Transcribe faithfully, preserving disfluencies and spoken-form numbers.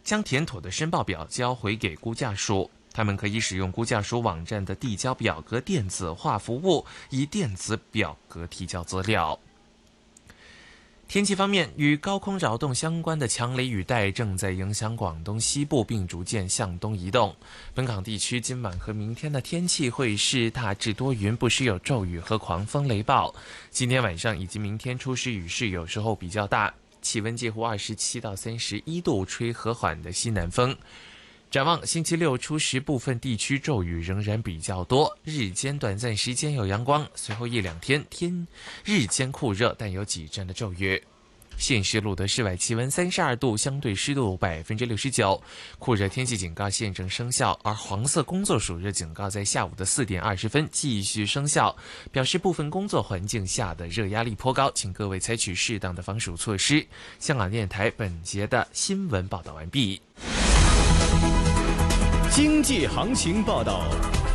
将填妥的申报表交回给估价署。他们可以使用估价署网站的递交表格电子化服务，以电子表格提交资料。天气方面，与高空扰动相关的强雷雨带正在影响广东西部，并逐渐向东移动。本港地区今晚和明天的天气会是大致多云，不时有骤雨和狂风雷暴。今天晚上以及明天初时雨势有时候比较大，气温介乎二十七到三十一度，吹和缓的西南风。展望星期六初时，部分地区骤雨仍然比较多，日间短暂时间有阳光，随后一两天天日间酷热，但有几阵的骤雨。现时录得室外气温三十二度，相对湿度百分之六十九，酷热天气警告现正生效，而黄色工作暑热警告在下午的四点二十分继续生效，表示部分工作环境下的热压力颇高，请各位采取适当的防暑措施。香港电台本节的新闻报道完毕。 经济行情报道。